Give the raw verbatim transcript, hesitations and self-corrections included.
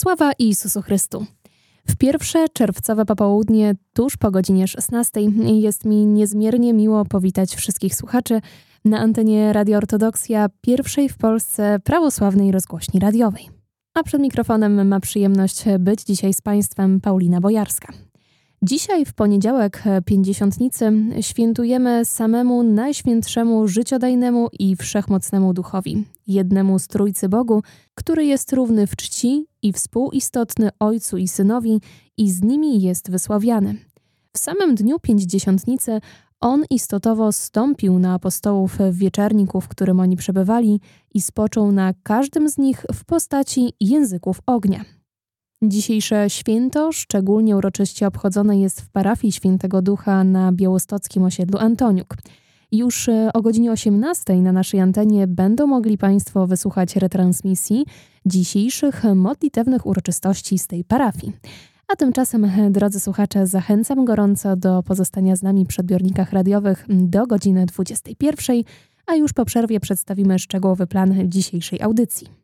Sława Jezusu Chrystu. W pierwsze czerwcowe popołudnie, tuż po godzinie szesnastej, jest mi niezmiernie miło powitać wszystkich słuchaczy na antenie Radio Ortodoksja, pierwszej w Polsce prawosławnej rozgłośni radiowej. A przed mikrofonem ma przyjemność być dzisiaj z Państwem Paulina Bojarska. Dzisiaj w poniedziałek Pięćdziesiątnicy świętujemy samemu Najświętszemu Życiodajnemu i Wszechmocnemu Duchowi, jednemu z Trójcy Bogu, który jest równy w czci i współistotny Ojcu i Synowi i z nimi jest wysławiany. W samym dniu Pięćdziesiątnicy On istotowo zstąpił na apostołów w wieczerniku, w którym oni przebywali i spoczął na każdym z nich w postaci języków ognia. Dzisiejsze święto szczególnie uroczyście obchodzone jest w parafii Świętego Ducha na białostockim osiedlu Antoniuk. Już o godzinie osiemnastej na naszej antenie będą mogli Państwo wysłuchać retransmisji dzisiejszych modlitewnych uroczystości z tej parafii. A tymczasem, drodzy słuchacze, zachęcam gorąco do pozostania z nami przy odbiornikach radiowych do godziny dwudziestej pierwszej, a już po przerwie przedstawimy szczegółowy plan dzisiejszej audycji.